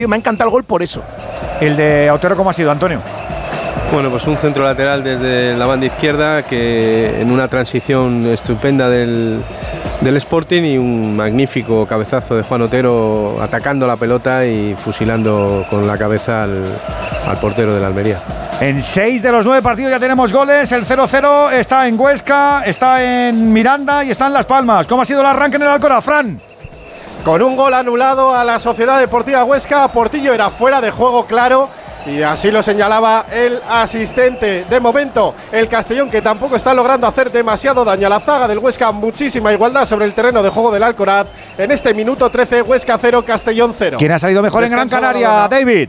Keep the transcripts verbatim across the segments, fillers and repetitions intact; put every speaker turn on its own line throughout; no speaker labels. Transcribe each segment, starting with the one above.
Me ha encantado el gol por eso.
¿El de Otero cómo ha sido, Antonio?
Bueno, pues un centro lateral desde la banda izquierda que en una transición estupenda del, del Sporting y un magnífico cabezazo de Juan Otero atacando la pelota y fusilando con la cabeza al, al portero de la Almería.
En seis de los nueve partidos ya tenemos goles. El cero cero está en Huesca, está en Miranda y está en Las Palmas. ¿Cómo ha sido el arranque en el Alcoraz, Fran?
Con un gol anulado a la Sociedad Deportiva Huesca, Portillo era fuera de juego claro y así lo señalaba el asistente. De momento, el Castellón, que tampoco está logrando hacer demasiado daño a la zaga del Huesca, muchísima igualdad sobre el terreno de juego del Alcoraz. En este minuto trece, Huesca cero, Castellón cero.
¿Quién ha salido mejor Descanso en Gran Canaria, David?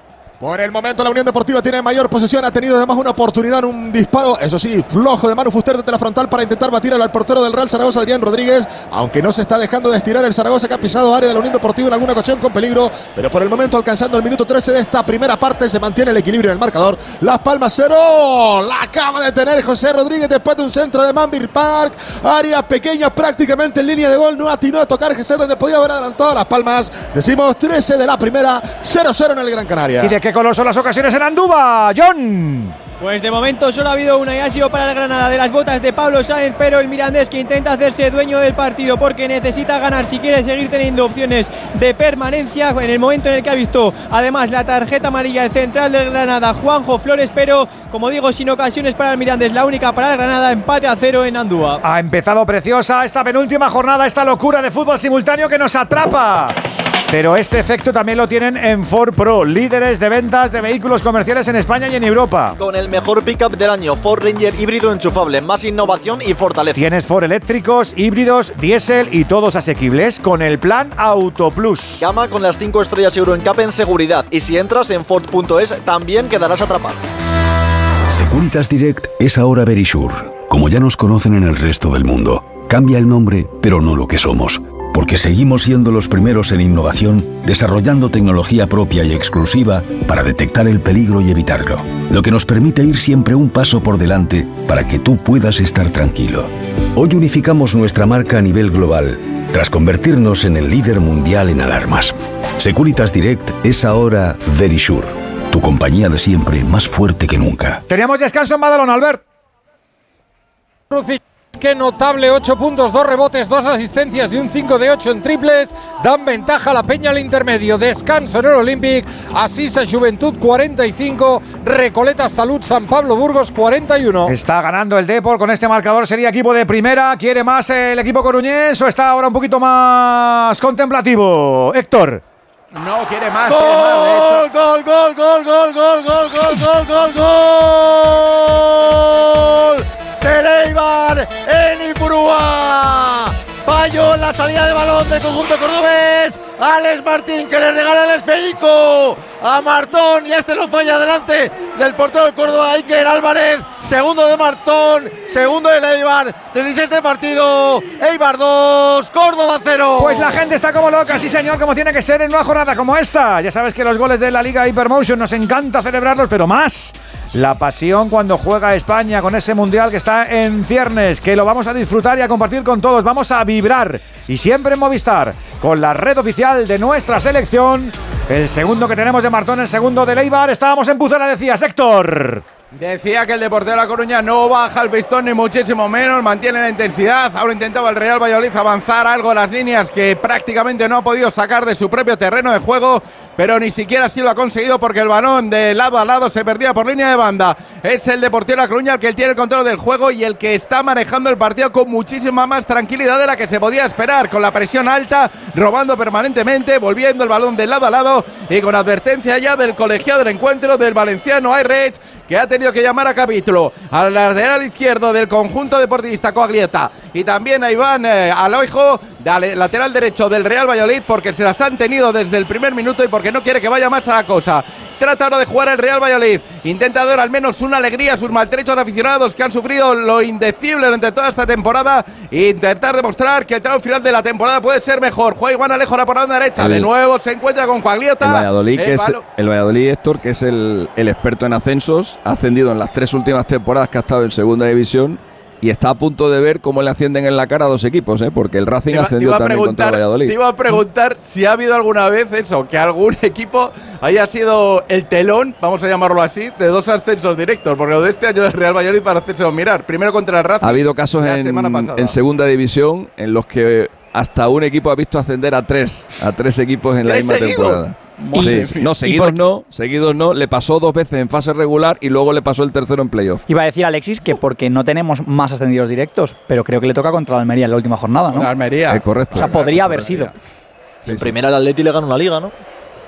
Por el momento la Unión Deportiva tiene mayor posesión, ha tenido además una oportunidad, un disparo, eso sí, flojo de Manu Fuster desde la frontal para intentar batir al portero del Real Zaragoza, Adrián Rodríguez, aunque no se está dejando de estirar el Zaragoza, que ha pisado área de la Unión Deportiva en alguna ocasión con peligro, pero por el momento alcanzando el minuto trece de esta primera parte se mantiene el equilibrio en el marcador. Las Palmas cero, la acaba de tener José Rodríguez después de un centro de Manville Park, área pequeña prácticamente en línea de gol, no atinó a tocar José donde podía haber adelantado a Las Palmas. Decimos trece de la primera, cero cero en el Gran Canaria.
¿Y de qué color son las ocasiones en Andúba, John?
Pues de momento solo ha habido una y ha sido para el Granada, de las botas de Pablo Sáenz, pero el mirandés que intenta hacerse dueño del partido porque necesita ganar si quiere seguir teniendo opciones de permanencia en el momento en el que ha visto además la tarjeta amarilla el central del Granada, Juanjo Flores, pero como digo, sin ocasiones para el mirandés, la única para el Granada, empate a cero en Andúa.
Ha empezado preciosa esta penúltima jornada, esta locura de fútbol simultáneo que nos atrapa. Pero este efecto también lo tienen en Ford Pro, líderes de ventas de vehículos comerciales en España y en Europa.
Con el mejor pickup del año, Ford Ranger híbrido enchufable, más innovación y fortaleza.
Tienes Ford eléctricos, híbridos, diésel y todos asequibles con el plan Auto Plus.
Llama con las cinco estrellas Euro en C A P en seguridad y si entras en Ford punto es también quedarás atrapado.
Securitas Direct es ahora Verisure, como ya nos conocen en el resto del mundo. Cambia el nombre, pero no lo que somos. Porque seguimos siendo los primeros en innovación, desarrollando tecnología propia y exclusiva para detectar el peligro y evitarlo, lo que nos permite ir siempre un paso por delante para que tú puedas estar tranquilo. Hoy unificamos nuestra marca a nivel global, tras convertirnos en el líder mundial en alarmas. Securitas Direct es ahora Verisure, tu compañía de siempre más fuerte que nunca.
Teníamos descanso en Badalona, Albert.
Qué notable, ocho puntos, dos rebotes, dos asistencias y un cinco de ocho en triples. Dan ventaja a la Peña al intermedio. Descanso en el Olympic. Asisa Juventud cuarenta y cinco. Recoleta Salud San Pablo Burgos cuarenta y uno.
Está ganando el Depor con este marcador. Sería equipo de primera. ¿Quiere más el equipo coruñés o está ahora un poquito más contemplativo? Héctor.
No quiere más.
Gol,
quiere más,
gol, gol, gol, gol, gol, gol, gol, gol, gol, gol. Del Eibar en Ipurúa. Falló en la salida de balón del conjunto cordobés. Alex Martín, que le regala el esférico a Martón y este lo falla delante del portero del Córdoba, Iker Álvarez. Segundo de Martón, segundo del Eibar, dieciséis de partido. Eibar dos, Córdoba cero.
Pues la gente está como loca, sí señor, como tiene que ser en una jornada como esta. Ya sabes que los goles de la Liga Hypermotion nos encanta celebrarlos, pero más la pasión cuando juega España con ese mundial que está en ciernes, que lo vamos a disfrutar y a compartir con todos. Vamos a vibrar y siempre en Movistar con la red oficial de nuestra selección. El segundo que tenemos de Martón, el segundo de Eibar. Estábamos en Pucela, decías, Héctor.
Decía que el Deportivo de La Coruña no baja el pistón ni muchísimo menos, mantiene la intensidad. Ahora intentaba el Real Valladolid avanzar algo las líneas que prácticamente no ha podido sacar de su propio terreno de juego, pero ni siquiera así lo ha conseguido porque el balón de lado a lado se perdía por línea de banda. Es el Deportivo de La Coruña el que tiene el control del juego y el que está manejando el partido con muchísima más tranquilidad de la que se podía esperar, con la presión alta, robando permanentemente, volviendo el balón de lado a lado y con advertencia ya del colegiado del encuentro del valenciano Ayrech, que ha tenido que llamar a capítulo al lateral izquierdo del conjunto deportivista Coaglieta y también a Iván eh, Aloijo, lateral derecho del Real Valladolid, porque se las han tenido desde el primer minuto y porque no quiere que vaya más a la cosa. Trata ahora de jugar el Real Valladolid, intenta dar al menos una alegría a sus maltrechos aficionados que han sufrido lo indecible durante toda esta temporada e intentar demostrar que el tramo final de la temporada puede ser mejor. Juega Iván Alejo ahora por la banda derecha, el, de nuevo se encuentra con Coaglieta.
El Valladolid,
el
que es,
balo-
el Valladolid, Héctor, que es el, el experto en ascensos, ha ascendido en las tres últimas temporadas que ha estado en segunda división y está a punto de ver cómo le ascienden en la cara a dos equipos, ¿eh? Porque el Racing
iba,
ascendió también contra el Valladolid.
Te iba a preguntar si ha habido alguna vez eso, que algún equipo haya sido el telón, vamos a llamarlo así, de dos ascensos directos, porque lo de este año del Real Valladolid para hacérselo mirar. Primero contra el Racing.
Ha habido casos en, en segunda división en los que hasta un equipo ha visto ascender a tres, a tres equipos en la misma seguido? temporada. Sí, sí. No, seguidos no, seguidos no. Le pasó dos veces en fase regular y luego le pasó el tercero en playoff.
Iba a decir Alexis que porque no tenemos más ascendidos directos, pero creo que le toca contra la Almería en la última jornada, ¿no?
La Almería.
Es correcto.
O sea, podría haber sido.
Sí, en primera el Atleti le gana una liga, ¿no?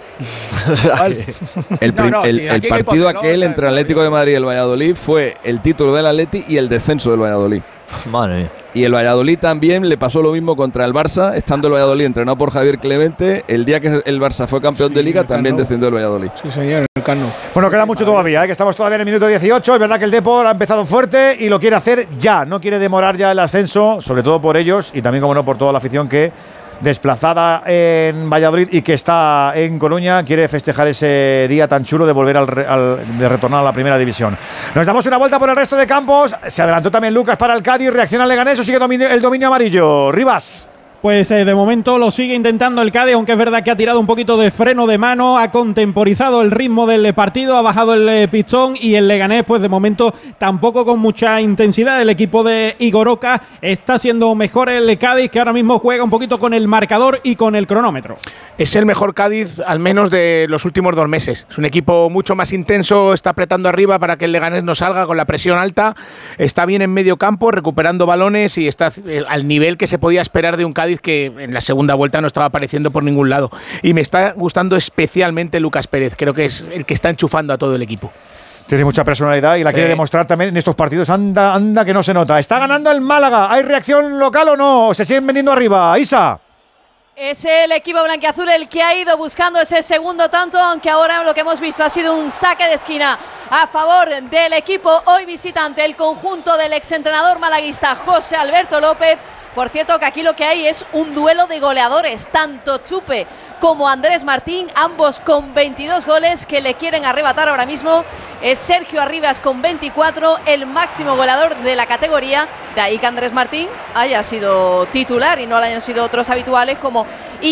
el, no, no, el, sí, el partido aquel entre el Atlético de Madrid y el Valladolid fue el título del Atleti y el descenso del Valladolid.
Madre mía.
Y el Valladolid también le pasó lo mismo contra el Barça, estando el Valladolid entrenado por Javier Clemente. El día que el Barça fue campeón sí, de Liga, también descendió el Valladolid.
Sí, señor, el Cano. Bueno, queda mucho todavía, ¿eh? Que estamos todavía en el minuto dieciocho. Es verdad que el Depor ha empezado fuerte y lo quiere hacer ya. No quiere demorar ya el ascenso, sobre todo por ellos y también, como no, por toda la afición que, desplazada en Valladolid y que está en Coruña, quiere festejar ese día tan chulo de volver al, al de retornar a la primera división. Nos damos una vuelta por el resto de campos. Se adelantó también Lucas para el Cádiz, reacciona el Leganés o sigue dominio, el dominio amarillo. Rivas.
Pues eh, de momento lo sigue intentando el Cádiz, aunque es verdad que ha tirado un poquito de freno de mano, ha contemporizado el ritmo del partido, ha bajado el eh, pistón y el Leganés, pues de momento tampoco con mucha intensidad. El equipo de Igor Oca está siendo mejor el Cádiz, que ahora mismo juega un poquito con el marcador y con el cronómetro.
Es el mejor Cádiz, al menos de los últimos dos meses. Es un equipo mucho más intenso, está apretando arriba para que el Leganés no salga con la presión alta, está bien en medio campo, recuperando balones y está al nivel que se podía esperar de un Cádiz que en la segunda vuelta no estaba apareciendo por ningún lado. Y me está gustando especialmente Lucas Pérez, creo que es el que está enchufando a todo el equipo.
Tiene mucha personalidad y la sí. quiere demostrar también en estos partidos. Anda, anda que no se nota. Está ganando el Málaga. ¿Hay reacción local o no? ¿O se siguen vendiendo arriba? Isa.
Es el equipo blanquiazul el que ha ido buscando ese segundo tanto, aunque ahora lo que hemos visto ha sido un saque de esquina a favor del equipo hoy visitante, el conjunto del exentrenador malaguista José Alberto López. Por cierto, que aquí lo que hay es un duelo de goleadores, tanto Chupe como Andrés Martín, ambos con veintidós goles que le quieren arrebatar ahora mismo. Es Sergio Arribas con veinticuatro, el máximo goleador de la categoría. De ahí que Andrés Martín haya sido titular y no le hayan sido otros habituales como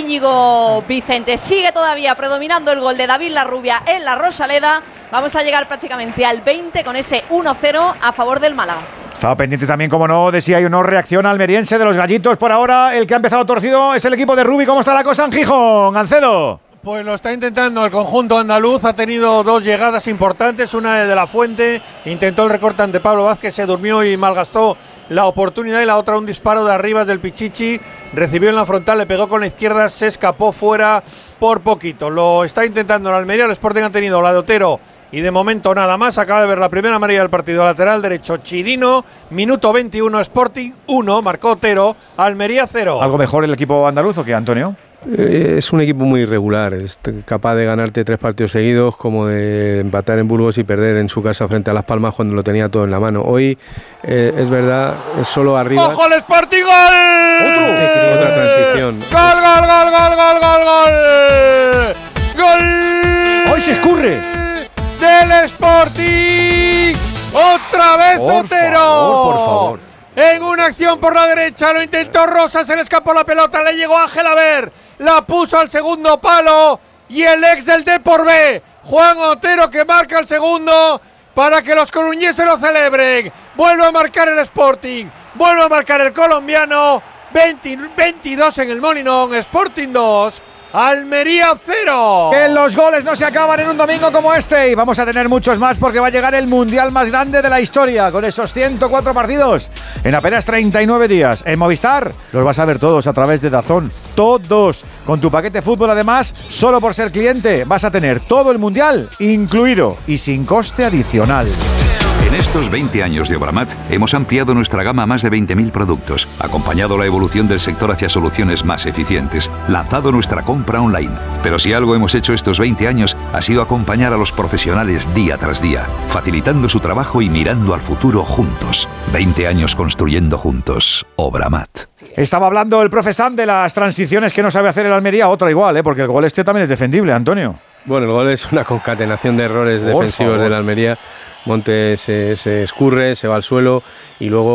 Íñigo Vicente. Sigue todavía predominando el gol de David Larrubia en la Rosaleda. Vamos a llegar prácticamente al veinte con ese uno cero a favor del Málaga.
Estaba pendiente también, como no, de si hay o no reacción almeriense de los gallitos. Por ahora, el que ha empezado torcido es el equipo de Rubi. ¿Cómo está la cosa en Gijón, Gancedo?
Pues lo está intentando el conjunto andaluz. Ha tenido dos llegadas importantes. Una de La Fuente, intentó el recorte ante Pablo Vázquez, se durmió y malgastó la oportunidad. Y la otra, un disparo de Arribas del Pichichi. Recibió en la frontal, le pegó con la izquierda, se escapó fuera por poquito. Lo está intentando el Almería. El Sporting ha tenido la de Otero y de momento nada más. Acaba de ver la primera amarilla del partido, lateral derecho Chirino, minuto veintiuno, Sporting uno, marcó Otero, Almería cero.
¿Algo mejor el equipo andaluz o qué, Antonio?
Eh, es un equipo muy irregular, es capaz de ganarte tres partidos seguidos, como de empatar en Burgos y perder en su casa frente a Las Palmas cuando lo tenía todo en la mano. Hoy eh, es verdad, es solo arriba.
¡Ojo el Sporting! ¡Gol!
Otro. Otra transición.
¡Gol, gol, gol, gol, gol, gol, gol! ¡Gol!
¡Hoy se escurre!
¡Del Sporting! ¡Otra vez
por
Otero!
Favor, por favor.
En una acción por la derecha, lo intentó Rosa, se le escapó la pelota, le llegó Ángel a ver, la puso al segundo palo y el ex del Depor B, Juan Otero, que marca el segundo para que los coruñeses lo celebren. Vuelve a marcar el Sporting, vuelve a marcar el colombiano, veinte, veintidós en el Molinón, Sporting dos. Almería cero.
Que los goles no se acaban en un domingo como este y vamos a tener muchos más porque va a llegar el mundial más grande de la historia con esos ciento cuatro partidos en apenas treinta y nueve días. En Movistar los vas a ver todos a través de DAZN, todos. Con tu paquete fútbol además, solo por ser cliente vas a tener todo el mundial incluido y sin coste adicional.
En estos veinte años de Obramat hemos ampliado nuestra gama a más de veinte mil productos, acompañado la evolución del sector hacia soluciones más eficientes, lanzado nuestra compra online. Pero si algo hemos hecho estos veinte años ha sido acompañar a los profesionales día tras día, facilitando su trabajo y mirando al futuro juntos. veinte años construyendo juntos. Obramat.
Estaba hablando el profe Sam de las transiciones que no sabe hacer el Almería, otra igual, ¿eh? Porque el gol este también es defendible, Antonio.
Bueno, el gol es una concatenación de errores
Por
defensivos
favor.
del Almería. Montes se, se escurre, se va al suelo y luego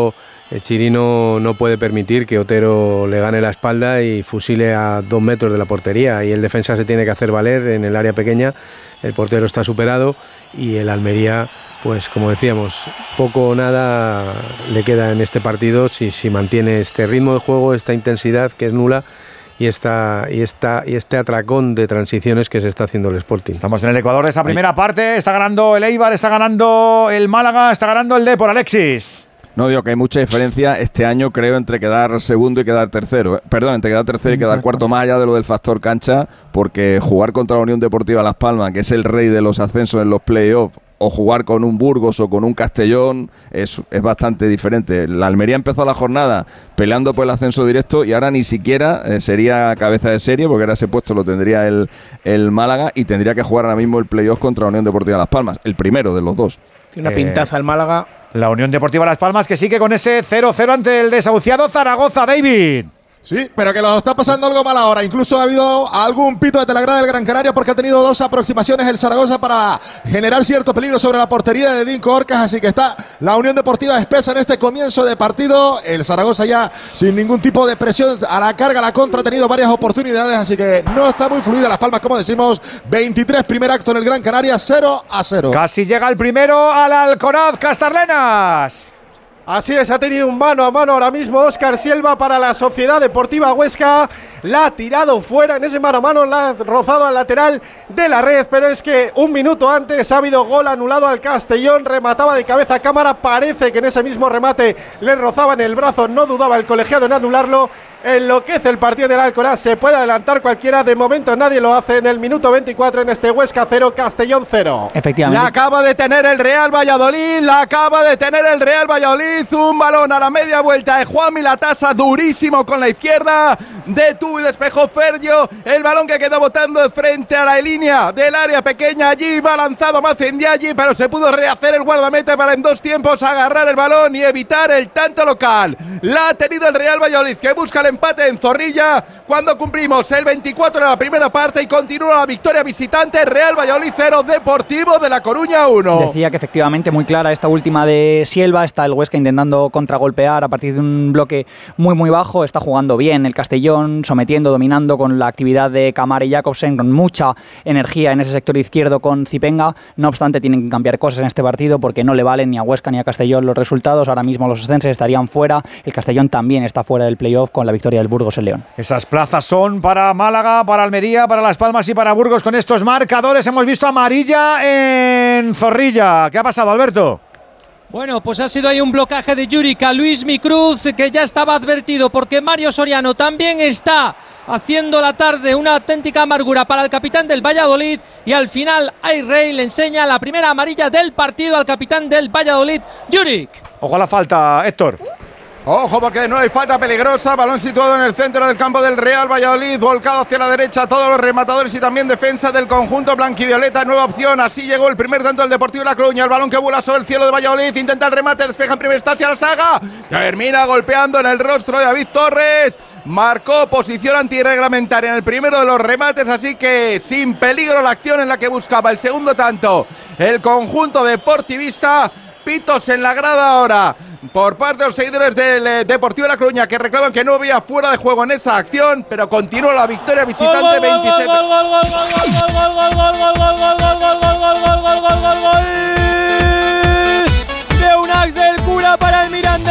el Chirino no puede permitir que Otero le gane la espalda y fusile a dos metros de la portería, y el defensa se tiene que hacer valer en el área pequeña. El portero está superado y el Almería, pues como decíamos, poco o nada le queda en este partido si, si mantiene este ritmo de juego, esta intensidad que es nula, y esta y esta y este atracón de transiciones que se está haciendo el Sporting.
Estamos en el Ecuador de esta primera Ay. parte. Está ganando el Eibar, está ganando el Málaga, está ganando el Depor. Alexis.
No, digo que hay mucha diferencia este año, creo, entre quedar segundo y quedar tercero. Perdón, entre quedar tercero y quedar cuarto, más allá de lo del factor cancha, porque jugar contra la Unión Deportiva Las Palmas, que es el rey de los ascensos en los playoffs, o jugar con un Burgos o con un Castellón, es, es bastante diferente. La Almería empezó la jornada peleando por el ascenso directo y ahora ni siquiera eh, sería cabeza de serie, porque ahora ese puesto lo tendría el, el Málaga y tendría que jugar ahora mismo el playoff contra la Unión Deportiva Las Palmas, el primero de los dos.
Tiene una pintaza el Málaga.
La Unión Deportiva Las Palmas que sigue con ese cero cero ante el desahuciado Zaragoza, David.
Sí, pero que lo está pasando algo mal ahora. Incluso ha habido algún pito de Telegrada del Gran Canaria porque ha tenido dos aproximaciones el Zaragoza para generar cierto peligro sobre la portería de Dinko Orcas. Así que está la Unión Deportiva espesa en este comienzo de partido. El Zaragoza ya sin ningún tipo de presión a la carga, a la contra, ha tenido varias oportunidades. Así que no está muy fluida Las Palmas, como decimos. veintitrés, primer acto en el Gran Canaria, cero a cero.
Casi llega el primero al Alcoraz, Castarlenas.
Así es, ha tenido un mano a mano ahora mismo Óscar Silva para la Sociedad Deportiva Huesca. La ha tirado fuera en ese mano a mano, la ha rozado al lateral de la red, pero es que un minuto antes ha habido gol anulado al Castellón. Remataba de cabeza a cámara, parece que en ese mismo remate le rozaba en el brazo, no dudaba el colegiado en anularlo. Enloquece el partido del Alcoraz, se puede adelantar cualquiera, de momento nadie lo hace en el minuto veinticuatro en este Huesca cero, Castellón cero.
Efectivamente.
La acaba de tener el Real Valladolid, la acaba de tener el Real Valladolid, un balón a la media vuelta de Juanmi Latasa, durísimo con la izquierda, detuvo y despejó Fergio, el balón que quedó botando frente a la línea del área pequeña, allí va lanzado Mazendiaghi, pero se pudo rehacer el guardameta para en dos tiempos agarrar el balón y evitar el tanto local. La ha tenido el Real Valladolid, que busca el empate en Zorrilla cuando cumplimos el veinticuatro de la primera parte y continúa la victoria visitante. Real Valladolid cero, Deportivo de La Coruña uno.
Decía que efectivamente muy clara esta última de Sielva, está el Huesca intentando contragolpear a partir de un bloque muy muy bajo, está jugando bien el Castellón, sometiendo, dominando con la actividad de Camara y Jakobsen, con mucha energía en ese sector izquierdo con Zipenga. No obstante, tienen que cambiar cosas en este partido porque no le valen ni a Huesca ni a Castellón los resultados. Ahora mismo los ascensos estarían fuera, el Castellón también está fuera del playoff con la victoria del Burgos en León.
Esas plazas son para Málaga, para Almería, para Las Palmas y para Burgos. Con estos marcadores hemos visto amarilla en Zorrilla. ¿Qué ha pasado, Alberto?
Bueno, pues ha sido ahí un blocaje de Juric a Luis Micruz, que ya estaba advertido porque Mario Soriano también está haciendo la tarde, una auténtica amargura para el capitán del Valladolid, y al final Ayrey le enseña la primera amarilla del partido al capitán del Valladolid, Juric.
Ojo a la falta, Héctor.
Ojo porque no hay falta peligrosa, balón situado en el centro del campo del Real Valladolid, volcado hacia la derecha, todos los rematadores y también defensa del conjunto blanquivioleta, nueva opción, así llegó el primer tanto del Deportivo de La Coruña, el balón que vuela sobre el cielo de Valladolid, intenta el remate, despeja en primera instancia la saga, termina golpeando en el rostro de David Torres, marcó posición antirreglamentaria en el primero de los remates, así que sin peligro la acción en la que buscaba el segundo tanto el conjunto deportivista. Pitos en la grada ahora por parte de los seguidores del eh, Deportivo de La Coruña, que reclaman que no había fuera de juego en esa acción, pero continúa la victoria visitante veintisiete.
Gol, gol, gol, gol, gol, gol, gol, gol, gol, gol, gol, gol, gol, gol, gol, gol, gol, gol, gol de Unax del Cura para el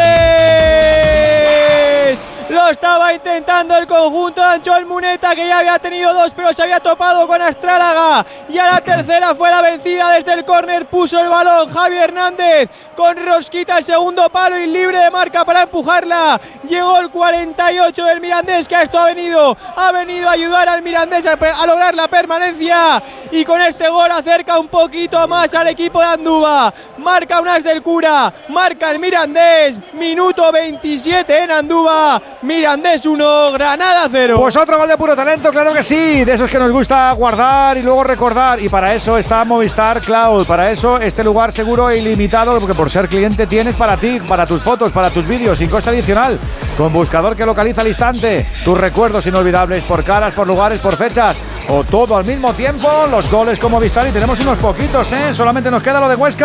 Mirandés. Lo estaba intentando el conjunto de Anchol Muneta, que ya había tenido dos, pero se había topado con Astrálaga. Y a la tercera fue la vencida desde el córner. Puso el balón Javi Hernández con rosquita al segundo palo y libre de marca para empujarla. Llegó el cuarenta y ocho del Mirandés, que a esto ha venido. Ha venido a ayudar al Mirandés a, a lograr la permanencia. Y con este gol acerca un poquito más al equipo de Andúba. Marca Unax del Cura, marca el Mirandés. Minuto veintisiete en Andúba. Mirandés uno, Granada cero.
Pues otro gol de puro talento, claro que sí. De esos que nos gusta guardar y luego recordar. Y para eso está Movistar Cloud. Para eso este lugar seguro e ilimitado, porque por ser cliente tienes para ti, para tus fotos, para tus vídeos, sin coste adicional. Con buscador que localiza al instante tus recuerdos inolvidables por caras, por lugares, por fechas o todo al mismo tiempo. Los goles con Movistar, y tenemos unos poquitos, ¿eh? Solamente nos queda lo de Huesca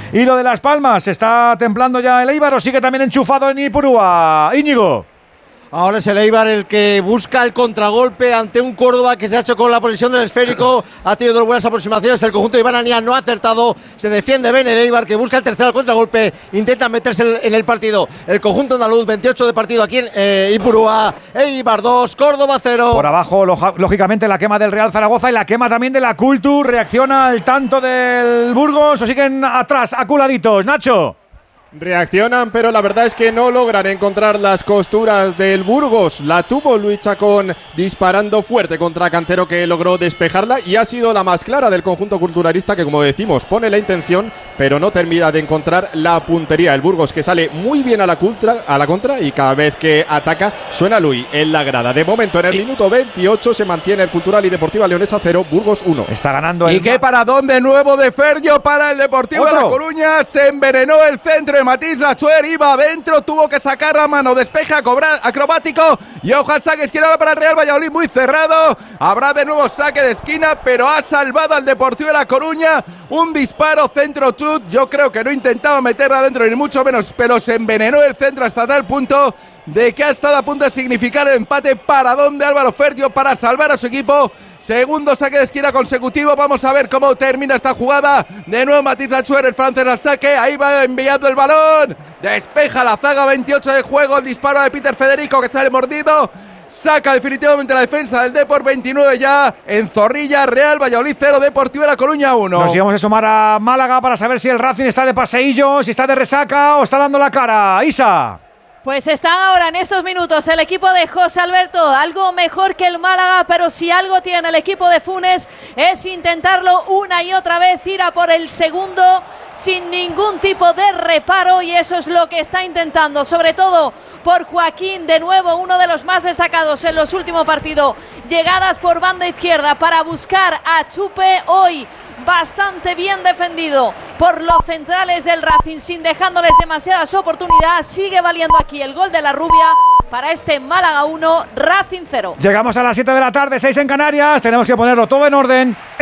Y lo de Las Palmas, ¿se está templando ya el Eibar o sigue también enchufado en Ipurúa? Íñigo.
Ahora es el Eibar el que busca el contragolpe ante un Córdoba que se ha hecho con la posición del esférico. Ha tenido dos buenas aproximaciones. El conjunto de Iván Ania no ha acertado. Se defiende bien el Eibar que busca el tercer contragolpe. Intenta meterse en el partido. El conjunto andaluz, veintiocho de partido aquí en eh, Ipurúa. Eibar dos, Córdoba cero.
Por abajo, lógicamente, la quema del Real Zaragoza y la quema también de la Cultu. Reacciona al tanto del Burgos o siguen atrás, aculaditos. Nacho.
Reaccionan, pero la verdad es que no logran encontrar las costuras del Burgos. La tuvo Luis Chacón disparando fuerte contra Cantero, que logró despejarla y ha sido la más clara del conjunto culturalista que, como decimos, pone la intención pero no termina de encontrar la puntería. El Burgos que sale muy bien a la, contra, a la contra y cada vez que ataca suena Luis en la grada. De momento en el minuto veintiocho se mantiene el Cultural y Deportiva Leonesa cero, Burgos uno.
Está ganando el...
¿Y qué paradón de nuevo de Fergio para el Deportivo de La Coruña? Se envenenó el centro de Matís Lachuer, iba adentro, tuvo que sacar a mano, despeja acrobático y ojo al saque esquina para el Real Valladolid, muy cerrado. Habrá de nuevo saque de esquina, pero ha salvado al Deportivo de La Coruña. Un disparo centro chut, yo creo que no intentaba meterla adentro ni mucho menos, pero se envenenó el centro hasta tal punto de que ha estado a punto de significar el empate. Paradón de Álvaro Fergio para salvar a su equipo. Segundo saque de esquina consecutivo. Vamos a ver cómo termina esta jugada. De nuevo Matís Lachuer, el francés al saque. Ahí va enviando el balón. Despeja la zaga, veintiocho de juego. El disparo de Peter Federico que sale mordido. Saca definitivamente la defensa del Depor. Veintinueve ya en Zorrilla. Real Valladolid cero, Deportivo de La Coruña uno.
Nos íbamos a sumar a Málaga para saber si el Racing está de paseillo, si está de resaca o está dando la cara. Isa.
Pues están ahora en estos minutos el equipo de José Alberto, algo mejor que el Málaga, pero si algo tiene el equipo de Funes es intentarlo una y otra vez, ir a por el segundo sin ningún tipo de reparo, y eso es lo que está intentando, sobre todo por Joaquín, de nuevo uno de los más destacados en los últimos partidos, llegadas por banda izquierda para buscar a Chupe, hoy bastante bien defendido por los centrales del Racing, sin dejándoles demasiadas oportunidades. Sigue valiendo aquí el gol de la Rubia para este Málaga uno, Racing cero.
Llegamos a las siete de la tarde, seis en Canarias. Tenemos que ponerlo todo en orden. ¡Eh!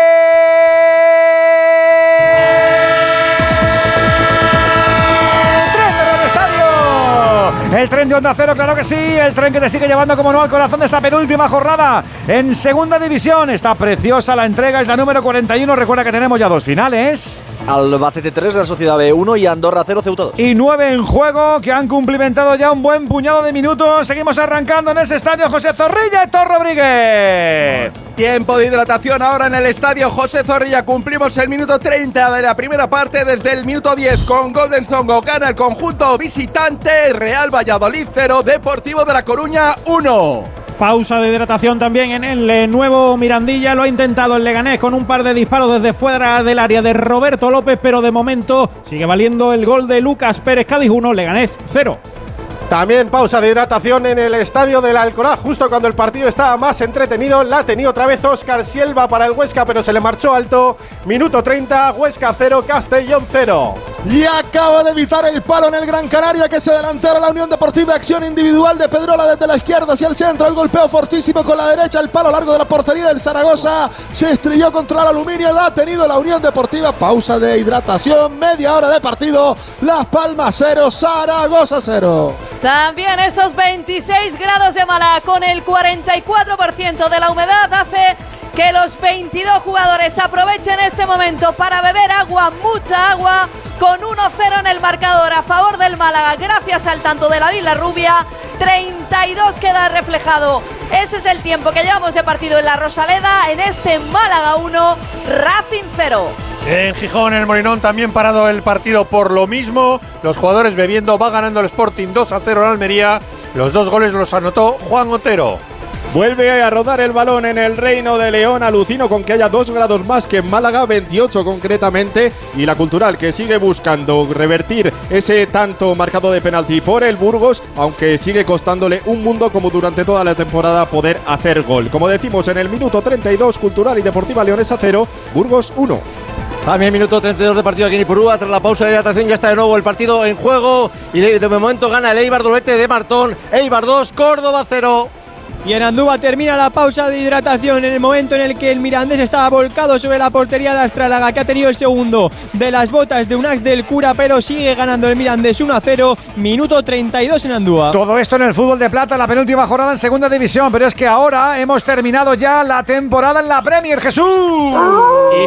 El tren de Onda Cero, claro que sí, el tren que te sigue llevando como no al corazón de esta penúltima jornada en Segunda División. Está preciosa la entrega, es la número cuarenta y uno. Recuerda que tenemos ya dos finales.
Albacete tres, la Sociedad B uno y Andorra cero, Ceuta dos.
Y nueve en juego, que han cumplimentado ya un buen puñado de minutos. Seguimos arrancando en ese estadio José Zorrilla, Héctor Rodríguez.
Tiempo de hidratación ahora en el estadio José Zorrilla. Cumplimos el minuto treinta de la primera parte. Desde el minuto diez con Golden Songo gana el conjunto visitante. Real Valladolid cero, Deportivo de La Coruña uno.
Pausa de hidratación también en el eh, nuevo Mirandilla. Lo ha intentado el Leganés con un par de disparos desde fuera del área de Roberto López, pero de momento sigue valiendo el gol de Lucas Pérez. Cádiz uno, Leganés cero.
También pausa de hidratación en el estadio del Alcoraz, justo cuando el partido estaba más entretenido. La ha tenido otra vez Óscar Sielva para el Huesca, pero se le marchó alto. Minuto treinta, Huesca cero, Castellón cero.
Y acaba de evitar el palo en el Gran Canaria, que se adelantara la Unión Deportiva. Acción individual de Pedrola desde la izquierda hacia el centro. El golpeo fortísimo con la derecha. El palo largo de la portería del Zaragoza. Se estrelló contra el aluminio. La ha tenido la Unión Deportiva. Pausa de hidratación. Media hora de partido. Las Palmas cero, Zaragoza cero.
También esos veintiséis grados de Málaga con el cuarenta y cuatro por ciento de la humedad hace que los veintidós jugadores aprovechen este momento para beber agua, mucha agua, con uno cero en el marcador a favor del Málaga, gracias al tanto de la Vila Rubia. treinta y dos queda reflejado. Ese es el tiempo que llevamos de partido en la Rosaleda, en este Málaga uno, Racing cero.
En Gijón, en el Molinón, también parado el partido por lo mismo. Los jugadores bebiendo, va ganando el Sporting dos a cero en Almería. Los dos goles los anotó Juan Otero.
Vuelve a rodar el balón en el Reino de León. Alucino con que haya dos grados más que en Málaga, veintiocho concretamente. Y la Cultural, que sigue buscando revertir ese tanto marcado de penalti por el Burgos, aunque sigue costándole un mundo, como durante toda la temporada, poder hacer gol. Como decimos, en el minuto treinta y dos, Cultural y Deportiva Leonesa cero, Burgos uno.
También minuto treinta y dos de partido aquí en Ipurúa. Tras la pausa de hidratación ya está de nuevo el partido en juego. Y de, de momento gana el Eibar, doblete de Martón. Eibar dos, Córdoba cero.
Y en Andúba termina la pausa de hidratación en el momento en el que el Mirandés estaba volcado sobre la portería de Astrálaga, que ha tenido el segundo de las botas de Unax del Cura, pero sigue ganando el Mirandés uno a cero, minuto treinta y dos en Andúa.
Todo esto en el fútbol de plata, la penúltima jornada en segunda división, pero es que ahora hemos terminado ya la temporada en la Premier, Jesús.
Y